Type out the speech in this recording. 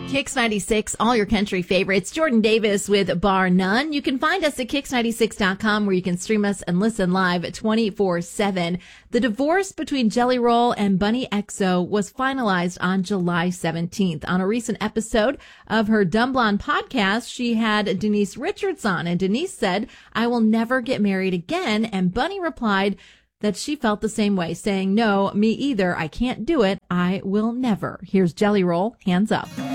Kix 96, all your country favorites. Jordan Davis with Bar None. You can find us at Kix96.com where you can stream us and listen live 24/7. The divorce between Jelly Roll and Bunny XO was finalized on July 17th. On a recent episode of her Dumb Blonde podcast, she had Denise Richards on, and Denise said, "I will never get married again." And Bunny replied that she felt the same way, saying, "No, me either. I can't do it. I will never." Here's Jelly Roll, Hands Up.